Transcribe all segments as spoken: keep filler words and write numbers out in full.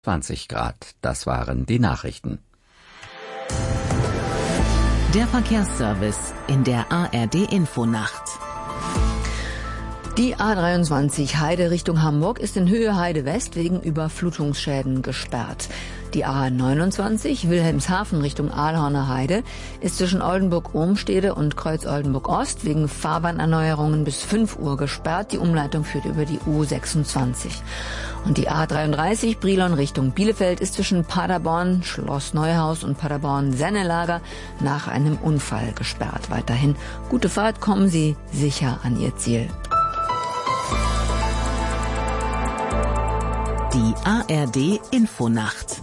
zwanzig Grad. Das waren die Nachrichten. Der Verkehrsservice in der A R D-Infonacht. Die A dreiundzwanzig Heide Richtung Hamburg ist in Höhe Heide West wegen Überflutungsschäden gesperrt. Die A neunundzwanzig Wilhelmshaven Richtung Aalhorner Heide ist zwischen Oldenburg-Ohmstede und Kreuz-Oldenburg-Ost wegen Fahrbahnerneuerungen bis fünf Uhr gesperrt. Die Umleitung führt über die U sechsundzwanzig. Und die A dreiunddreißig Brilon Richtung Bielefeld ist zwischen Paderborn, Schloss Neuhaus und Paderborn-Sennelager nach einem Unfall gesperrt. Weiterhin gute Fahrt, kommen Sie sicher an Ihr Ziel. Die A R D-Infonacht.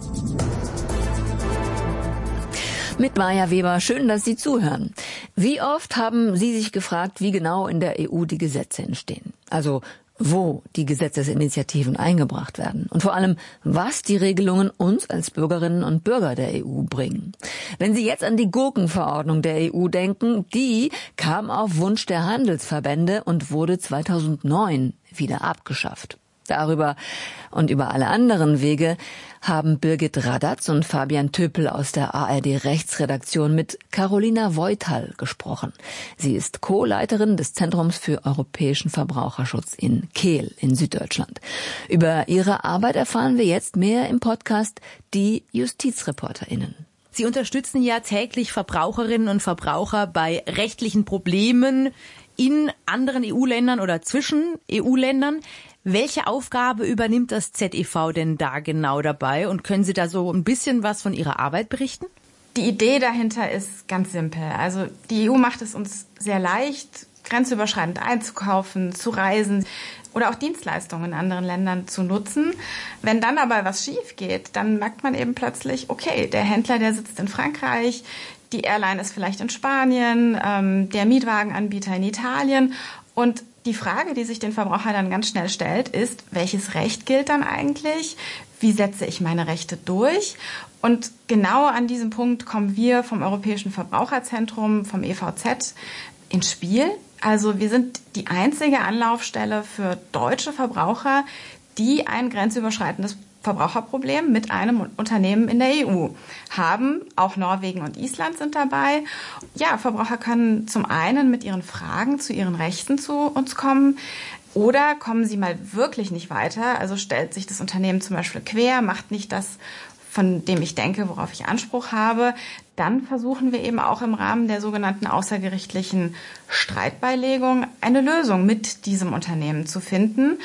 Mit Maja Weber, schön, dass Sie zuhören. Wie oft haben Sie sich gefragt, wie genau in der E U die Gesetze entstehen? Also wo die Gesetzesinitiativen eingebracht werden und vor allem, was die Regelungen uns als Bürgerinnen und Bürger der E U bringen. Wenn Sie jetzt an die Gurkenverordnung der E U denken, die kam auf Wunsch der Handelsverbände und wurde zweitausendneun wieder abgeschafft. Darüber und über alle anderen Wege haben Birgit Radatz und Fabian Töpel aus der A R D-Rechtsredaktion mit Carolina Voital gesprochen. Sie ist Co-Leiterin des Zentrums für europäischen Verbraucherschutz in Kehl in Süddeutschland. Über ihre Arbeit erfahren wir jetzt mehr im Podcast Die JustizreporterInnen. Sie unterstützen ja täglich Verbraucherinnen und Verbraucher bei rechtlichen Problemen in anderen E U-Ländern oder zwischen E U-Ländern. Welche Aufgabe übernimmt das Z E V denn da genau dabei? Und können Sie da so ein bisschen was von Ihrer Arbeit berichten? Die Idee dahinter ist ganz simpel. Also die E U macht es uns sehr leicht, grenzüberschreitend einzukaufen, zu reisen oder auch Dienstleistungen in anderen Ländern zu nutzen. Wenn dann aber was schief geht, dann merkt man eben plötzlich, okay, der Händler, der sitzt in Frankreich, die Airline ist vielleicht in Spanien, ähm, der Mietwagenanbieter in Italien. Und die Frage, die sich den Verbraucher dann ganz schnell stellt, ist, welches Recht gilt dann eigentlich? Wie setze ich meine Rechte durch? Und genau an diesem Punkt kommen wir vom Europäischen Verbraucherzentrum, vom E V Z, ins Spiel. Also wir sind die einzige Anlaufstelle für deutsche Verbraucher, die ein grenzüberschreitendes Verbraucherproblem mit einem Unternehmen in der E U haben. Auch Norwegen und Island sind dabei. Ja, Verbraucher können zum einen mit ihren Fragen zu ihren Rechten zu uns kommen. Oder kommen sie mal wirklich nicht weiter, also stellt sich das Unternehmen zum Beispiel quer, macht nicht das, von dem ich denke, worauf ich Anspruch habe, dann versuchen wir eben auch im Rahmen der sogenannten außergerichtlichen Streitbeilegung eine Lösung mit diesem Unternehmen zu finden.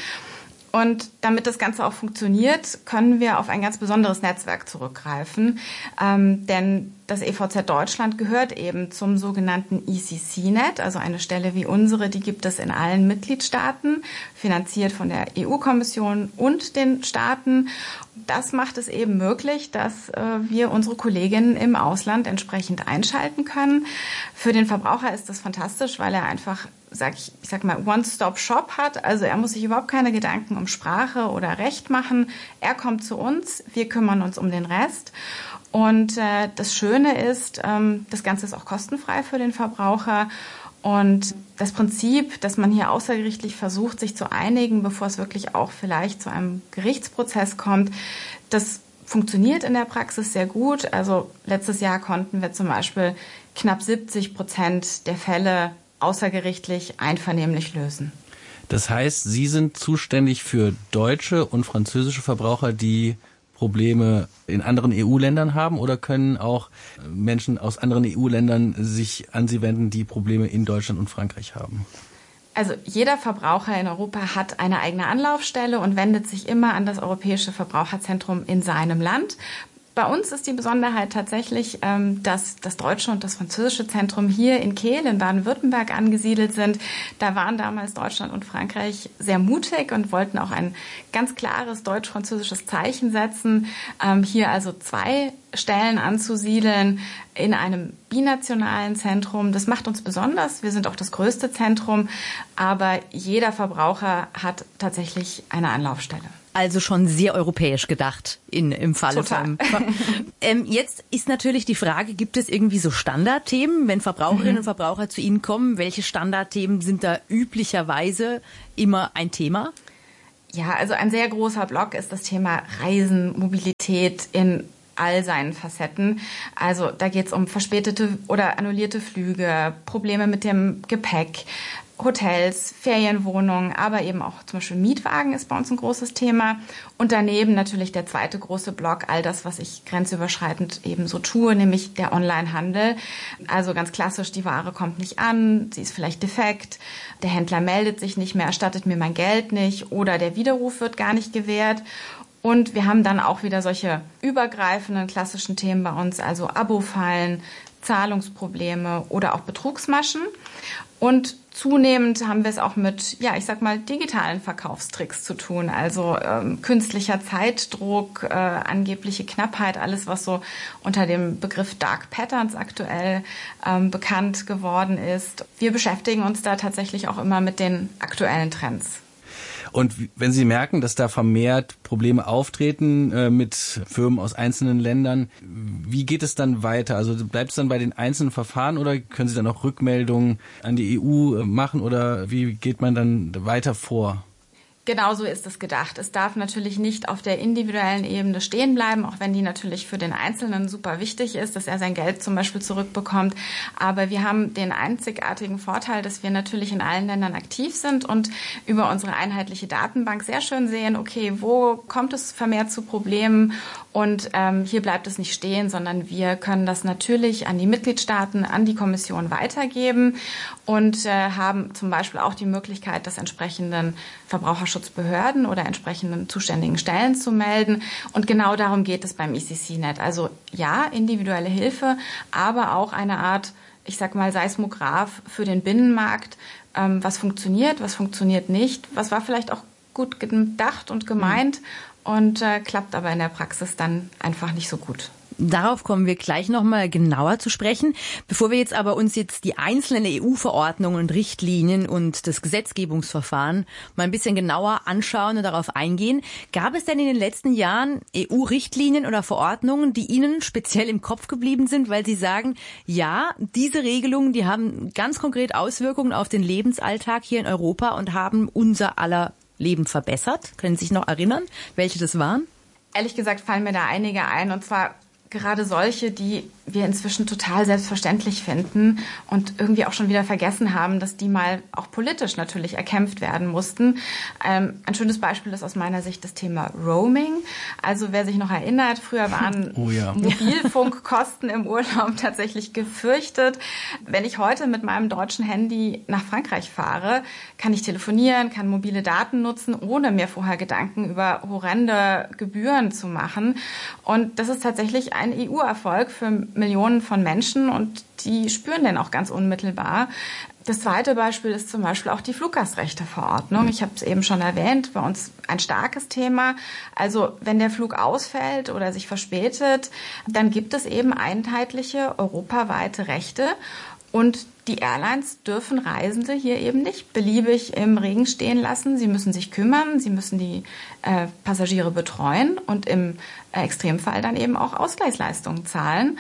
Und damit das Ganze auch funktioniert, können wir auf ein ganz besonderes Netzwerk zurückgreifen. Ähm, denn das E V Z Deutschland gehört eben zum sogenannten E C C Net, also eine Stelle wie unsere, die gibt es in allen Mitgliedstaaten, finanziert von der E U-Kommission und den Staaten. Das macht es eben möglich, dass äh, wir unsere Kolleginnen im Ausland entsprechend einschalten können. Für den Verbraucher ist das fantastisch, weil er einfach, sag ich, ich sag mal, One-Stop-Shop hat. Also er muss sich überhaupt keine Gedanken um Sprache oder Recht machen. Er kommt zu uns, wir kümmern uns um den Rest. Und äh, das Schöne ist, ähm, das Ganze ist auch kostenfrei für den Verbraucher. Und das Prinzip, dass man hier außergerichtlich versucht, sich zu einigen, bevor es wirklich auch vielleicht zu einem Gerichtsprozess kommt, das funktioniert in der Praxis sehr gut. Also letztes Jahr konnten wir zum Beispiel knapp siebzig Prozent der Fälle außergerichtlich einvernehmlich lösen. Das heißt, Sie sind zuständig für deutsche und französische Verbraucher, die Probleme in anderen E U-Ländern haben, oder können auch Menschen aus anderen E U-Ländern sich an Sie wenden, die Probleme in Deutschland und Frankreich haben? Also jeder Verbraucher in Europa hat eine eigene Anlaufstelle und wendet sich immer an das Europäische Verbraucherzentrum in seinem Land. Bei uns ist die Besonderheit tatsächlich, dass das deutsche und das französische Zentrum hier in Kehl in Baden-Württemberg angesiedelt sind. Da waren damals Deutschland und Frankreich sehr mutig und wollten auch ein ganz klares deutsch-französisches Zeichen setzen. Hier also zwei Stellen anzusiedeln in einem binationalen Zentrum. Das macht uns besonders. Wir sind auch das größte Zentrum, aber jeder Verbraucher hat tatsächlich eine Anlaufstelle. Also schon sehr europäisch gedacht in, im Falle Total. von. ähm, jetzt ist natürlich die Frage, gibt es irgendwie so Standardthemen, wenn Verbraucherinnen mhm. und Verbraucher zu Ihnen kommen? Welche Standardthemen sind da üblicherweise immer ein Thema? Ja, also ein sehr großer Block ist das Thema Reisen, Mobilität in all seinen Facetten. Also da geht es um verspätete oder annullierte Flüge, Probleme mit dem Gepäck, Hotels, Ferienwohnungen, aber eben auch zum Beispiel Mietwagen ist bei uns ein großes Thema. Und daneben natürlich der zweite große Block, all das, was ich grenzüberschreitend eben so tue, nämlich der Onlinehandel. Also ganz klassisch, die Ware kommt nicht an, sie ist vielleicht defekt, der Händler meldet sich nicht mehr, erstattet mir mein Geld nicht oder der Widerruf wird gar nicht gewährt. Und wir haben dann auch wieder solche übergreifenden klassischen Themen bei uns, also Abo-Fallen, Zahlungsprobleme oder auch Betrugsmaschen. Und zunehmend haben wir es auch mit, ja, ich sag mal, digitalen Verkaufstricks zu tun. Also ähm, künstlicher Zeitdruck, äh, angebliche Knappheit, alles, was so unter dem Begriff Dark Patterns aktuell ähm, bekannt geworden ist. Wir beschäftigen uns da tatsächlich auch immer mit den aktuellen Trends. Und wenn Sie merken, dass da vermehrt Probleme auftreten äh, mit Firmen aus einzelnen Ländern, wie geht es dann weiter? Also bleibt es dann bei den einzelnen Verfahren oder können Sie dann auch Rückmeldungen an die E U machen oder wie geht man dann weiter vor? Genau so ist es gedacht. Es darf natürlich nicht auf der individuellen Ebene stehen bleiben, auch wenn die natürlich für den Einzelnen super wichtig ist, dass er sein Geld zum Beispiel zurückbekommt. Aber wir haben den einzigartigen Vorteil, dass wir natürlich in allen Ländern aktiv sind und über unsere einheitliche Datenbank sehr schön sehen, okay, wo kommt es vermehrt zu Problemen? Und ähm, hier bleibt es nicht stehen, sondern wir können das natürlich an die Mitgliedstaaten, an die Kommission weitergeben und äh, haben zum Beispiel auch die Möglichkeit, das entsprechenden Verbraucherschutzbehörden oder entsprechenden zuständigen Stellen zu melden. Und genau darum geht es beim E C C Net. Also ja, individuelle Hilfe, aber auch eine Art, ich sag mal, Seismograph für den Binnenmarkt. Ähm, was funktioniert, was funktioniert nicht, was war vielleicht auch gut gedacht und gemeint und äh, klappt aber in der Praxis dann einfach nicht so gut. Darauf kommen wir gleich nochmal genauer zu sprechen. Bevor wir jetzt aber uns jetzt die einzelnen E U-Verordnungen und Richtlinien und das Gesetzgebungsverfahren mal ein bisschen genauer anschauen und darauf eingehen, gab es denn in den letzten Jahren E U-Richtlinien oder Verordnungen, die Ihnen speziell im Kopf geblieben sind, weil Sie sagen, ja, diese Regelungen, die haben ganz konkret Auswirkungen auf den Lebensalltag hier in Europa und haben unser aller Leben verbessert? Können Sie sich noch erinnern, welche das waren? Ehrlich gesagt fallen mir da einige ein, und zwar gerade solche, die wir inzwischen total selbstverständlich finden und irgendwie auch schon wieder vergessen haben, dass die mal auch politisch natürlich erkämpft werden mussten. Ähm, ein schönes Beispiel ist aus meiner Sicht das Thema Roaming. Also wer sich noch erinnert, früher waren oh ja. Mobilfunkkosten im Urlaub tatsächlich gefürchtet. Wenn ich heute mit meinem deutschen Handy nach Frankreich fahre, kann ich telefonieren, kann mobile Daten nutzen, ohne mir vorher Gedanken über horrende Gebühren zu machen. Und das ist tatsächlich ein E U-Erfolg für Millionen von Menschen und die spüren den auch ganz unmittelbar. Das zweite Beispiel ist zum Beispiel auch die Fluggastrechteverordnung. Ich habe es eben schon erwähnt, bei uns ein starkes Thema. Also wenn der Flug ausfällt oder sich verspätet, dann gibt es eben einheitliche europaweite Rechte. Und die Airlines dürfen Reisende hier eben nicht beliebig im Regen stehen lassen. Sie müssen sich kümmern, sie müssen die äh, Passagiere betreuen und im äh, Extremfall dann eben auch Ausgleichsleistungen zahlen.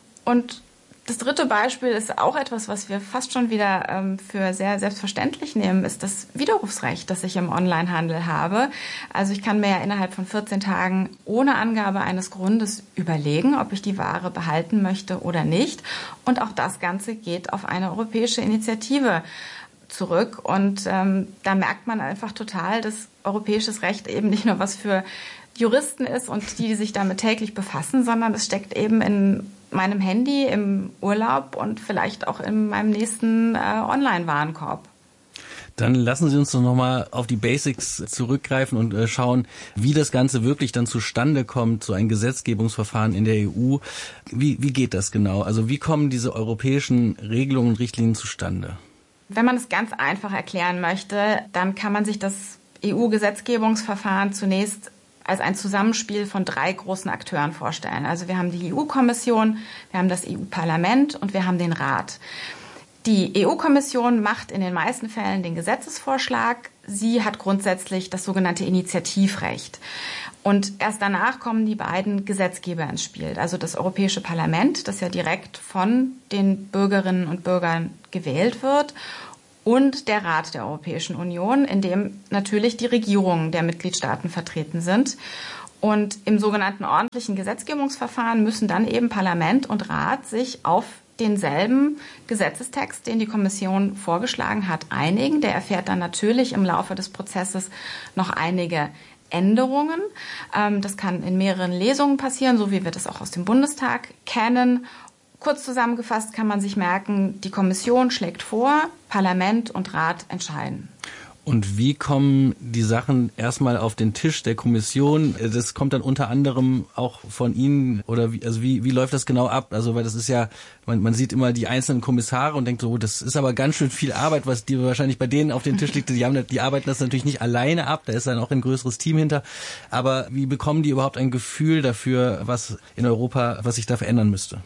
Und das dritte Beispiel ist auch etwas, was wir fast schon wieder ähm, für sehr selbstverständlich nehmen, ist das Widerrufsrecht, das ich im Onlinehandel habe. Also ich kann mir ja innerhalb von vierzehn Tagen ohne Angabe eines Grundes überlegen, ob ich die Ware behalten möchte oder nicht. Und auch das Ganze geht auf eine europäische Initiative zurück. Und ähm, da merkt man einfach total, dass europäisches Recht eben nicht nur was für Juristen ist und die, die sich damit täglich befassen, sondern es steckt eben in meinem Handy, im Urlaub und vielleicht auch in meinem nächsten äh, Online-Warenkorb. Dann lassen Sie uns doch nochmal auf die Basics zurückgreifen und äh, schauen, wie das Ganze wirklich dann zustande kommt, so ein Gesetzgebungsverfahren in der E U. Wie, wie geht das genau? Also wie kommen diese europäischen Regelungen und Richtlinien zustande? Wenn man es ganz einfach erklären möchte, dann kann man sich das E U-Gesetzgebungsverfahren zunächst als ein Zusammenspiel von drei großen Akteuren vorstellen. Also wir haben die E U-Kommission, wir haben das E U-Parlament und wir haben den Rat. Die E U-Kommission macht in den meisten Fällen den Gesetzesvorschlag. Sie hat grundsätzlich das sogenannte Initiativrecht. Und erst danach kommen die beiden Gesetzgeber ins Spiel. Also das Europäische Parlament, das ja direkt von den Bürgerinnen und Bürgern gewählt wird, und der Rat der Europäischen Union, in dem natürlich die Regierungen der Mitgliedstaaten vertreten sind. Und im sogenannten ordentlichen Gesetzgebungsverfahren müssen dann eben Parlament und Rat sich auf denselben Gesetzestext, den die Kommission vorgeschlagen hat, einigen. Der erfährt dann natürlich im Laufe des Prozesses noch einige Änderungen. Das kann in mehreren Lesungen passieren, so wie wir das auch aus dem Bundestag kennen. Kurz zusammengefasst kann man sich merken, die Kommission schlägt vor, Parlament und Rat entscheiden. Und wie kommen die Sachen erstmal auf den Tisch der Kommission? Das kommt dann unter anderem auch von Ihnen, oder wie, also wie, wie läuft das genau ab? Also, weil das ist ja, man, man sieht immer die einzelnen Kommissare und denkt so, das ist aber ganz schön viel Arbeit, was die wahrscheinlich bei denen auf den Tisch liegt. Die haben, die arbeiten das natürlich nicht alleine ab, da ist dann auch ein größeres Team hinter. Aber wie bekommen die überhaupt ein Gefühl dafür, was in Europa, was sich da verändern müsste?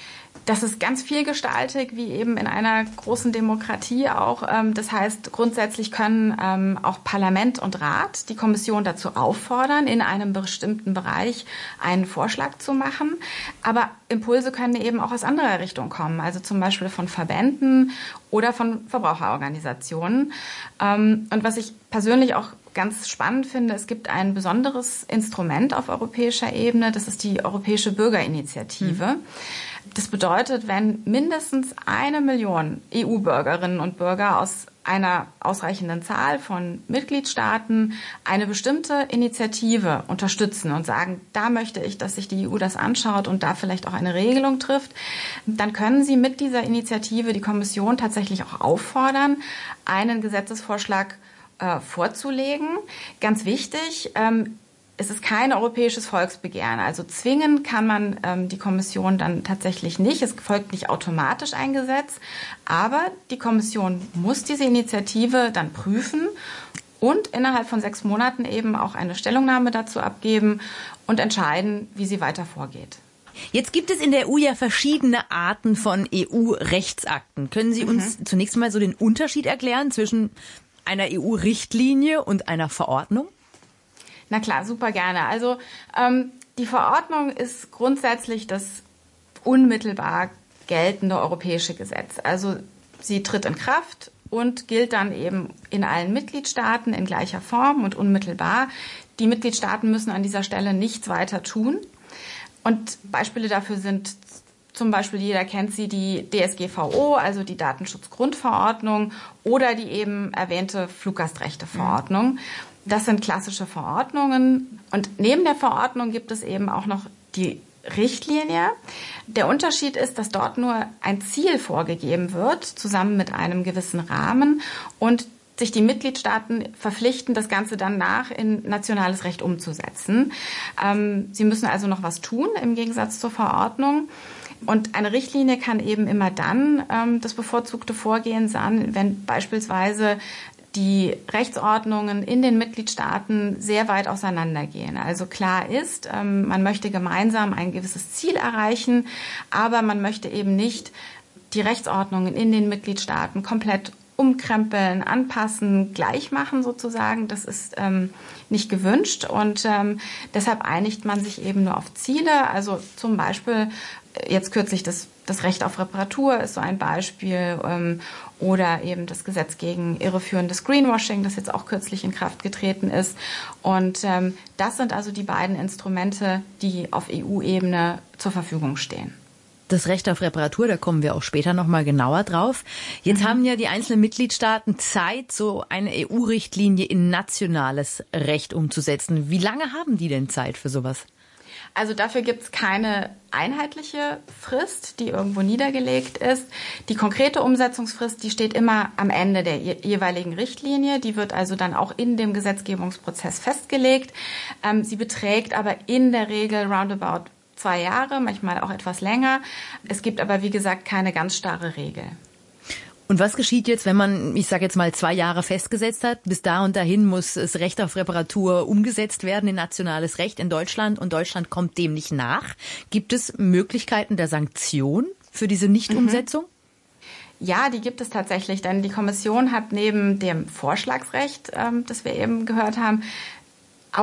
Das ist ganz vielgestaltig, wie eben in einer großen Demokratie auch. Das heißt, grundsätzlich können auch Parlament und Rat die Kommission dazu auffordern, in einem bestimmten Bereich einen Vorschlag zu machen. Aber Impulse können eben auch aus anderer Richtung kommen, also zum Beispiel von Verbänden oder von Verbraucherorganisationen. Und was ich persönlich auch ganz spannend finde, es gibt ein besonderes Instrument auf europäischer Ebene, das ist die Europäische Bürgerinitiative. Mhm. Das bedeutet, wenn mindestens eine Million E U-Bürgerinnen und Bürger aus einer ausreichenden Zahl von Mitgliedstaaten eine bestimmte Initiative unterstützen und sagen, da möchte ich, dass sich die E U das anschaut und da vielleicht auch eine Regelung trifft, dann können sie mit dieser Initiative die Kommission tatsächlich auch auffordern, einen Gesetzesvorschlag äh, vorzulegen. Ganz wichtig, ähm, es ist kein europäisches Volksbegehren, also zwingen kann man ähm, die Kommission dann tatsächlich nicht. Es folgt nicht automatisch ein Gesetz, aber die Kommission muss diese Initiative dann prüfen und innerhalb von sechs Monaten eben auch eine Stellungnahme dazu abgeben und entscheiden, wie sie weiter vorgeht. Jetzt gibt es in der E U ja verschiedene Arten von E U-Rechtsakten. Können Sie uns mhm. zunächst mal so den Unterschied erklären zwischen einer E U-Richtlinie und einer Verordnung? Na klar, super gerne. Also ähm, die Verordnung ist grundsätzlich das unmittelbar geltende europäische Gesetz. Also sie tritt in Kraft und gilt dann eben in allen Mitgliedstaaten in gleicher Form und unmittelbar. Die Mitgliedstaaten müssen an dieser Stelle nichts weiter tun. Und Beispiele dafür sind zum Beispiel, jeder kennt sie, die D S G V O, also die Datenschutzgrundverordnung oder die eben erwähnte Fluggastrechteverordnung. Mhm. Das sind klassische Verordnungen. Und neben der Verordnung gibt es eben auch noch die Richtlinie. Der Unterschied ist, dass dort nur ein Ziel vorgegeben wird, zusammen mit einem gewissen Rahmen, und sich die Mitgliedstaaten verpflichten, das Ganze dann nach in nationales Recht umzusetzen. Ähm, sie müssen also noch was tun im Gegensatz zur Verordnung. Und eine Richtlinie kann eben immer dann ähm, das bevorzugte Vorgehen sein, wenn beispielsweise die Rechtsordnungen in den Mitgliedstaaten sehr weit auseinandergehen. Also klar ist, ähm, man möchte gemeinsam ein gewisses Ziel erreichen, aber man möchte eben nicht die Rechtsordnungen in den Mitgliedstaaten komplett umkrempeln, anpassen, gleich machen sozusagen. Das ist ähm, nicht gewünscht und ähm, deshalb einigt man sich eben nur auf Ziele. Also zum Beispiel jetzt kürzlich das, das Recht auf Reparatur ist so ein Beispiel ähm, oder eben das Gesetz gegen irreführendes Greenwashing, das jetzt auch kürzlich in Kraft getreten ist. Und ähm, das sind also die beiden Instrumente, die auf E U-Ebene zur Verfügung stehen. Das Recht auf Reparatur, da kommen wir auch später noch mal genauer drauf. Jetzt mhm. haben ja die einzelnen Mitgliedstaaten Zeit, so eine E U-Richtlinie in nationales Recht umzusetzen. Wie lange haben die denn Zeit für sowas? Also dafür gibt es keine einheitliche Frist, die irgendwo niedergelegt ist. Die konkrete Umsetzungsfrist, die steht immer am Ende der jeweiligen Richtlinie. Die wird also dann auch in dem Gesetzgebungsprozess festgelegt. Ähm, sie beträgt aber in der Regel roundabout zwei Jahre, manchmal auch etwas länger. Es gibt aber, wie gesagt, keine ganz starre Regel. Und was geschieht jetzt, wenn man, ich sage jetzt mal, zwei Jahre festgesetzt hat? Bis da und dahin muss das Recht auf Reparatur umgesetzt werden in nationales Recht in Deutschland und Deutschland kommt dem nicht nach. Gibt es Möglichkeiten der Sanktion für diese Nichtumsetzung? Mhm. Ja, die gibt es tatsächlich, denn die Kommission hat neben dem Vorschlagsrecht, ähm, das wir eben gehört haben, auch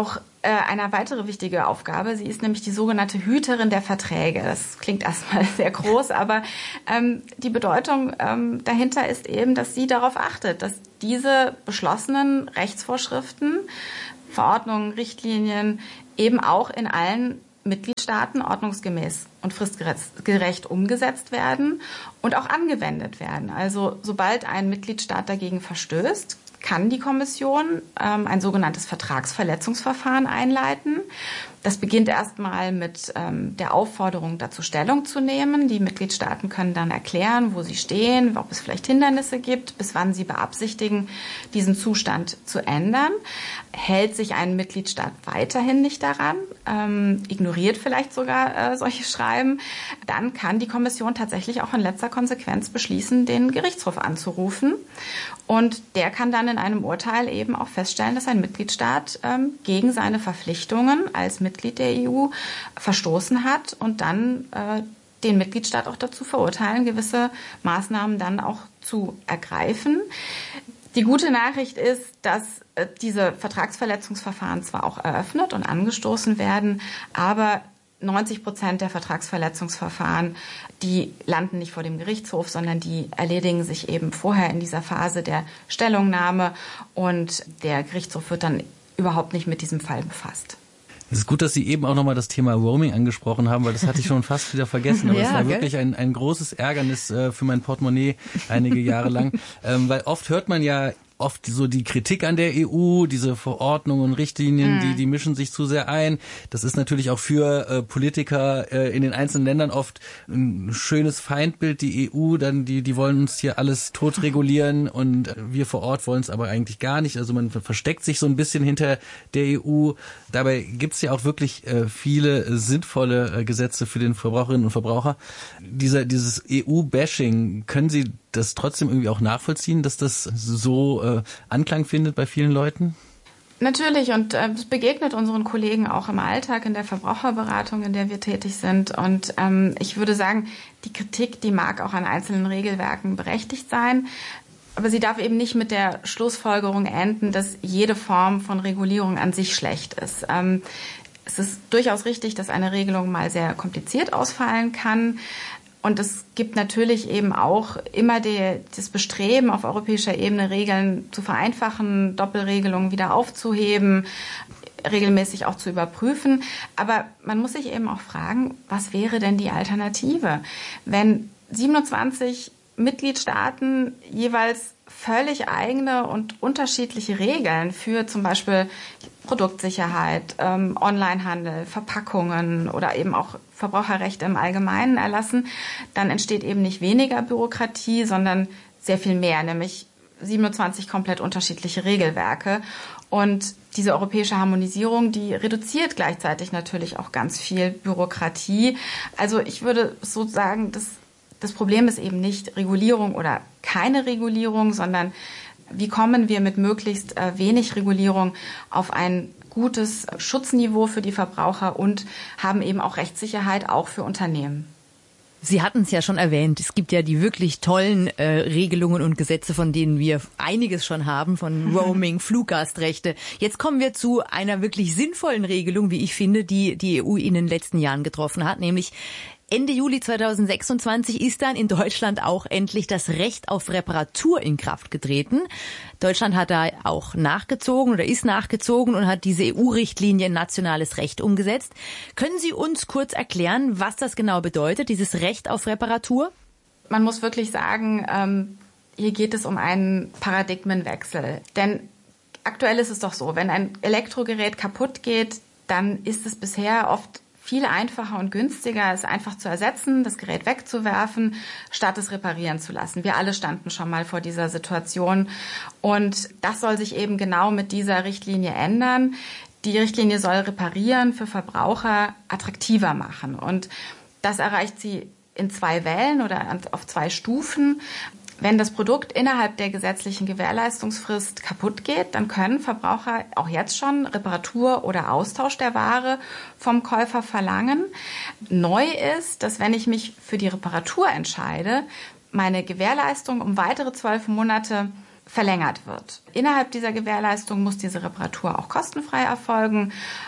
eine weitere wichtige Aufgabe. Sie ist nämlich die sogenannte Hüterin der Verträge. Das klingt erstmal sehr groß, aber ähm, die Bedeutung ähm, dahinter ist eben, dass sie darauf achtet, dass diese beschlossenen Rechtsvorschriften, Verordnungen, Richtlinien eben auch in allen Mitgliedstaaten ordnungsgemäß und fristgerecht umgesetzt werden und auch angewendet werden. Also sobald ein Mitgliedstaat dagegen verstößt, kann die Kommission ähm, ein sogenanntes Vertragsverletzungsverfahren einleiten. Das beginnt erstmal mit ähm, der Aufforderung, dazu Stellung zu nehmen. Die Mitgliedstaaten können dann erklären, wo sie stehen, ob es vielleicht Hindernisse gibt, bis wann sie beabsichtigen, diesen Zustand zu ändern. Hält sich ein Mitgliedstaat weiterhin nicht daran, ähm, ignoriert vielleicht sogar äh, solche Schreiben, dann kann die Kommission tatsächlich auch in letzter Konsequenz beschließen, den Gerichtshof anzurufen. Und der kann dann in einem Urteil eben auch feststellen, dass ein Mitgliedstaat ähm, gegen seine Verpflichtungen als Mitglied der E U verstoßen hat und dann äh, den Mitgliedstaat auch dazu verurteilen, gewisse Maßnahmen dann auch zu ergreifen. Die gute Nachricht ist, dass äh, diese Vertragsverletzungsverfahren zwar auch eröffnet und angestoßen werden, aber neunzig Prozent der Vertragsverletzungsverfahren, die landen nicht vor dem Gerichtshof, sondern die erledigen sich eben vorher in dieser Phase der Stellungnahme und der Gerichtshof wird dann überhaupt nicht mit diesem Fall befasst. Es ist gut, dass Sie eben auch nochmal das Thema Roaming angesprochen haben, weil das hatte ich schon fast wieder vergessen. Aber es ja, war gell? wirklich ein, ein großes Ärgernis äh, für mein Portemonnaie einige Jahre lang. Ähm, weil oft hört man ja oft so die Kritik an der E U, diese Verordnungen und Richtlinien, mhm. die die mischen sich zu sehr ein. Das ist natürlich auch für äh, Politiker äh, in den einzelnen Ländern oft ein schönes Feindbild, die E U, dann die die wollen uns hier alles tot regulieren und äh, wir vor Ort wollen es aber eigentlich gar nicht. Also man versteckt sich so ein bisschen hinter der E U. Dabei gibt es ja auch wirklich äh, viele sinnvolle äh, Gesetze für den Verbraucherinnen und Verbraucher. Dieser dieses E U-Bashing, können Sie das trotzdem irgendwie auch nachvollziehen, dass das so äh, Anklang findet bei vielen Leuten? Natürlich und äh, es begegnet unseren Kollegen auch im Alltag in der Verbraucherberatung, in der wir tätig sind. Und ähm, ich würde sagen, die Kritik, die mag auch an einzelnen Regelwerken berechtigt sein, aber sie darf eben nicht mit der Schlussfolgerung enden, dass jede Form von Regulierung an sich schlecht ist. Ähm, es ist durchaus richtig, dass eine Regelung mal sehr kompliziert ausfallen kann. Und es gibt natürlich eben auch immer die, das Bestreben, auf europäischer Ebene Regeln zu vereinfachen, Doppelregelungen wieder aufzuheben, regelmäßig auch zu überprüfen. Aber man muss sich eben auch fragen, was wäre denn die Alternative? Wenn siebenundzwanzig Mitgliedstaaten jeweils völlig eigene und unterschiedliche Regeln für zum Beispiel Produktsicherheit, ähm, Onlinehandel, Verpackungen oder eben auch Verbraucherrechte im Allgemeinen erlassen, dann entsteht eben nicht weniger Bürokratie, sondern sehr viel mehr, nämlich siebenundzwanzig komplett unterschiedliche Regelwerke. Und diese europäische Harmonisierung, die reduziert gleichzeitig natürlich auch ganz viel Bürokratie. Also ich würde so sagen, dass das Problem ist eben nicht Regulierung oder keine Regulierung, sondern wie kommen wir mit möglichst wenig Regulierung auf ein gutes Schutzniveau für die Verbraucher und haben eben auch Rechtssicherheit auch für Unternehmen. Sie hatten es ja schon erwähnt, es gibt ja die wirklich tollen äh, Regelungen und Gesetze, von denen wir einiges schon haben, von Roaming, Fluggastrechte. Jetzt kommen wir zu einer wirklich sinnvollen Regelung, wie ich finde, die die E U in den letzten Jahren getroffen hat, nämlich Ende Juli zweitausendsechsundzwanzig ist dann in Deutschland auch endlich das Recht auf Reparatur in Kraft getreten. Deutschland hat da auch nachgezogen oder ist nachgezogen und hat diese E U-Richtlinie in nationales Recht umgesetzt. Können Sie uns kurz erklären, was das genau bedeutet, dieses Recht auf Reparatur? Man muss wirklich sagen, ähm, hier geht es um einen Paradigmenwechsel. Denn aktuell ist es doch so, wenn ein Elektrogerät kaputt geht, dann ist es bisher oft viel einfacher und günstiger, es einfach zu ersetzen, das Gerät wegzuwerfen, statt es reparieren zu lassen. Wir alle standen schon mal vor dieser Situation. Und das soll sich eben genau mit dieser Richtlinie ändern. Die Richtlinie soll Reparieren für Verbraucher attraktiver machen. Und das erreicht sie in zwei Wellen oder auf zwei Stufen. Wenn das Produkt innerhalb der gesetzlichen Gewährleistungsfrist kaputt geht, dann können Verbraucher auch jetzt schon Reparatur oder Austausch der Ware vom Käufer verlangen. Neu ist, dass wenn ich mich für die Reparatur entscheide, meine Gewährleistung um weitere zwölf Monate verlängert wird. Innerhalb dieser Gewährleistung muss diese Reparatur auch kostenfrei erfolgen.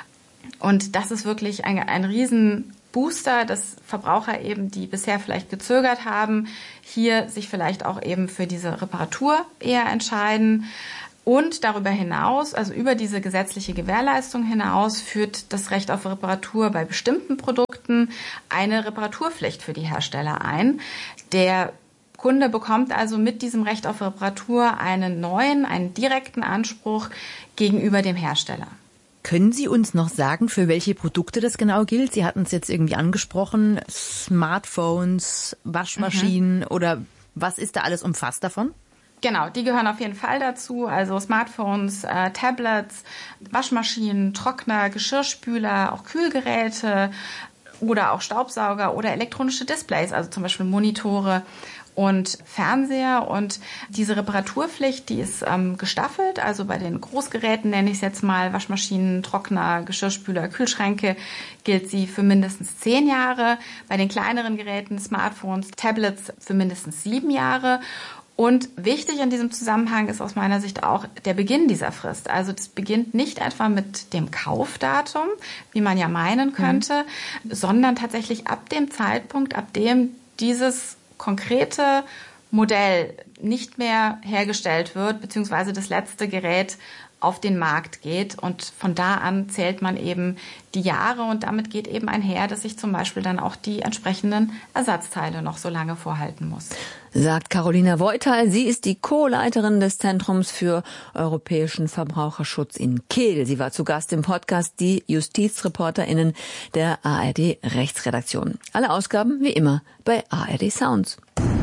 Und das ist wirklich ein, ein Riesenbooster, dass Verbraucher eben, die bisher vielleicht gezögert haben, hier sich vielleicht auch eben für diese Reparatur eher entscheiden. Und darüber hinaus, also über diese gesetzliche Gewährleistung hinaus, führt das Recht auf Reparatur bei bestimmten Produkten eine Reparaturpflicht für die Hersteller ein. Der Kunde bekommt also mit diesem Recht auf Reparatur einen neuen, einen direkten Anspruch gegenüber dem Hersteller. Können Sie uns noch sagen, für welche Produkte das genau gilt? Sie hatten es jetzt irgendwie angesprochen, Smartphones, Waschmaschinen mhm. oder was ist da alles umfasst davon? Genau, die gehören auf jeden Fall dazu, also Smartphones, äh, Tablets, Waschmaschinen, Trockner, Geschirrspüler, auch Kühlgeräte oder auch Staubsauger oder elektronische Displays, also zum Beispiel Monitore und Fernseher. Und diese Reparaturpflicht, die ist ähm, gestaffelt, also bei den Großgeräten nenne ich es jetzt mal, Waschmaschinen, Trockner, Geschirrspüler, Kühlschränke, gilt sie für mindestens zehn Jahre, bei den kleineren Geräten, Smartphones, Tablets für mindestens sieben Jahre. Und wichtig in diesem Zusammenhang ist aus meiner Sicht auch der Beginn dieser Frist. Also das beginnt nicht etwa mit dem Kaufdatum, wie man ja meinen könnte, mhm. sondern tatsächlich ab dem Zeitpunkt, ab dem dieses konkrete Modell nicht mehr hergestellt wird, beziehungsweise das letzte Gerät auf den Markt geht. Und von da an zählt man eben die Jahre und damit geht eben einher, dass ich zum Beispiel dann auch die entsprechenden Ersatzteile noch so lange vorhalten muss. Sagt Carolina Voital. Sie ist die Co-Leiterin des Zentrums für europäischen Verbraucherschutz in Kehl. Sie war zu Gast im Podcast Die JustizreporterInnen der A R D Rechtsredaktion. Alle Ausgaben wie immer bei A R D Sounds.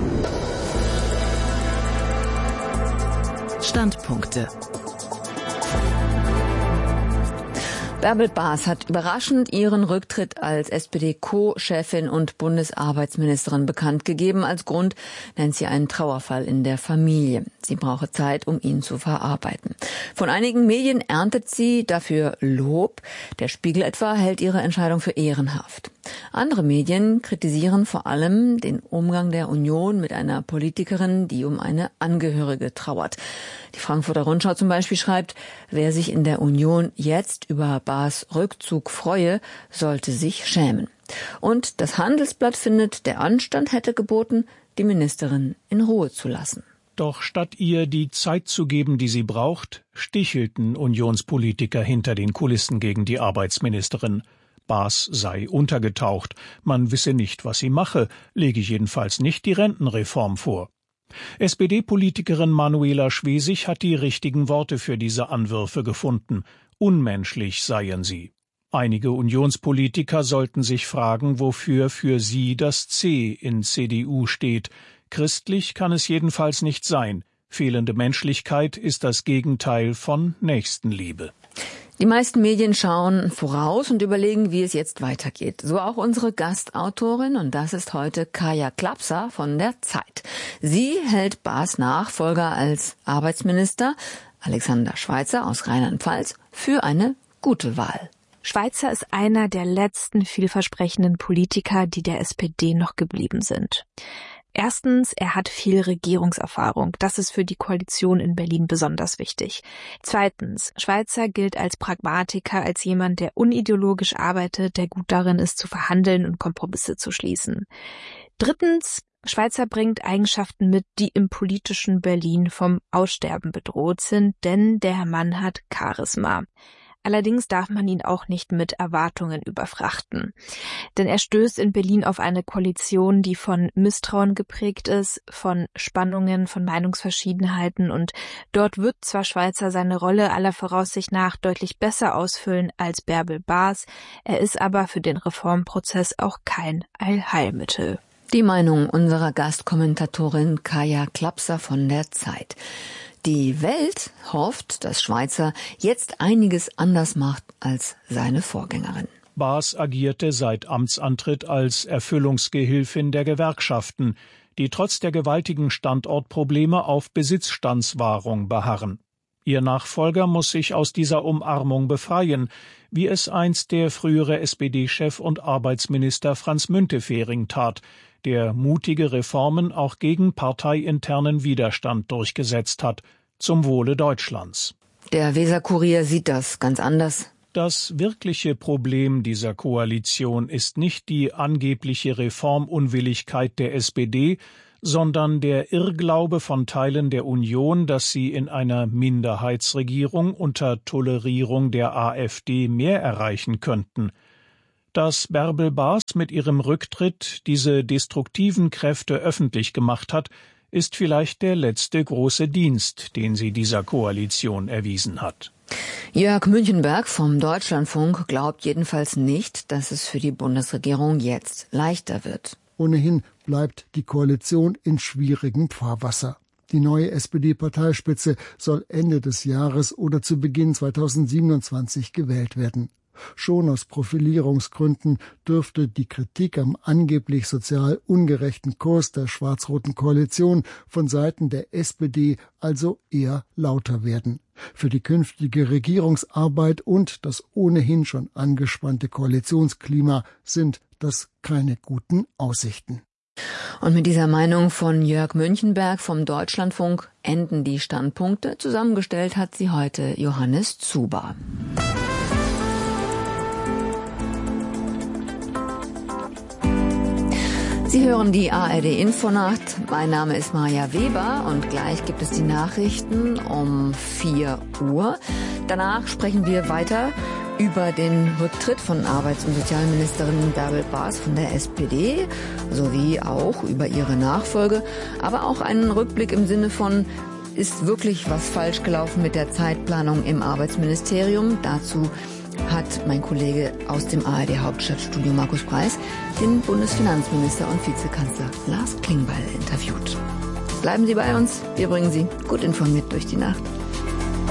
Standpunkte. Bärbel Baas hat überraschend ihren Rücktritt als S P D-Co-Chefin und Bundesarbeitsministerin bekannt gegeben. Als Grund nennt sie einen Trauerfall in der Familie. Sie brauche Zeit, um ihn zu verarbeiten. Von einigen Medien erntet sie dafür Lob. Der Spiegel etwa hält ihre Entscheidung für ehrenhaft. Andere Medien kritisieren vor allem den Umgang der Union mit einer Politikerin, die um eine Angehörige trauert. Die Frankfurter Rundschau zum Beispiel schreibt, wer sich in der Union jetzt über Baas Rückzug freue, sollte sich schämen. Und das Handelsblatt findet, der Anstand hätte geboten, die Ministerin in Ruhe zu lassen. Doch statt ihr die Zeit zu geben, die sie braucht, stichelten Unionspolitiker hinter den Kulissen gegen die Arbeitsministerin. Baas sei untergetaucht, man wisse nicht, was sie mache, lege jedenfalls nicht die Rentenreform vor. S P D-Politikerin Manuela Schwesig hat die richtigen Worte für diese Anwürfe gefunden. Unmenschlich seien sie. Einige Unionspolitiker sollten sich fragen, wofür für sie das C in C D U steht. Christlich kann es jedenfalls nicht sein. Fehlende Menschlichkeit ist das Gegenteil von Nächstenliebe. Die meisten Medien schauen voraus und überlegen, wie es jetzt weitergeht. So auch unsere Gastautorin, und das ist heute Kaja Klapser von der Zeit. Sie hält Baas Nachfolger als Arbeitsminister, Alexander Schweitzer aus Rheinland-Pfalz, für eine gute Wahl. Schweitzer ist einer der letzten vielversprechenden Politiker, die der S P D noch geblieben sind. Erstens, er hat viel Regierungserfahrung. Das ist für die Koalition in Berlin besonders wichtig. Zweitens, Schweitzer gilt als Pragmatiker, als jemand, der unideologisch arbeitet, der gut darin ist, zu verhandeln und Kompromisse zu schließen. Drittens, Schweitzer bringt Eigenschaften mit, die im politischen Berlin vom Aussterben bedroht sind, denn der Mann hat Charisma. Allerdings darf man ihn auch nicht mit Erwartungen überfrachten. Denn er stößt in Berlin auf eine Koalition, die von Misstrauen geprägt ist, von Spannungen, von Meinungsverschiedenheiten. Und dort wird zwar Schweitzer seine Rolle aller Voraussicht nach deutlich besser ausfüllen als Bärbel Baas, er ist aber für den Reformprozess auch kein Allheilmittel. Die Meinung unserer Gastkommentatorin Kaja Klapser von der Zeit. Die Welt hofft, dass Schweitzer jetzt einiges anders macht als seine Vorgängerin. Baas agierte seit Amtsantritt als Erfüllungsgehilfin der Gewerkschaften, die trotz der gewaltigen Standortprobleme auf Besitzstandswahrung beharren. Ihr Nachfolger muss sich aus dieser Umarmung befreien, wie es einst der frühere S P D-Chef und Arbeitsminister Franz Müntefering tat, der mutige Reformen auch gegen parteiinternen Widerstand durchgesetzt hat, zum Wohle Deutschlands. Der Weser-Kurier sieht das ganz anders. Das wirkliche Problem dieser Koalition ist nicht die angebliche Reformunwilligkeit der S P D, sondern der Irrglaube von Teilen der Union, dass sie in einer Minderheitsregierung unter Tolerierung der AfD mehr erreichen könnten. Dass Bärbel Baas mit ihrem Rücktritt diese destruktiven Kräfte öffentlich gemacht hat, ist vielleicht der letzte große Dienst, den sie dieser Koalition erwiesen hat. Jörg Münchenberg vom Deutschlandfunk glaubt jedenfalls nicht, dass es für die Bundesregierung jetzt leichter wird. Ohnehin bleibt die Koalition in schwierigem Fahrwasser. Die neue S P D-Parteispitze soll Ende des Jahres oder zu Beginn zweitausendsiebenundzwanzig gewählt werden. Schon aus Profilierungsgründen dürfte die Kritik am angeblich sozial ungerechten Kurs der schwarz-roten Koalition von Seiten der S P D also eher lauter werden. Für die künftige Regierungsarbeit und das ohnehin schon angespannte Koalitionsklima sind das keine guten Aussichten. Und mit dieser Meinung von Jörg Münchenberg vom Deutschlandfunk enden die Standpunkte. Zusammengestellt hat sie heute Johannes Zuber. Sie hören die A R D Infonacht. Mein Name ist Maja Weber und gleich gibt es die Nachrichten um vier Uhr. Danach sprechen wir weiter über den Rücktritt von Arbeits- und Sozialministerin Bärbel Baas von der S P D, sowie auch über ihre Nachfolge, aber auch einen Rückblick im Sinne von, ist wirklich was falsch gelaufen mit der Zeitplanung im Arbeitsministerium? Dazu hat mein Kollege aus dem A R D Hauptstadtstudio Markus Preis den Bundesfinanzminister und Vizekanzler Lars Klingbeil interviewt. Bleiben Sie bei uns, wir bringen Sie gut informiert durch die Nacht.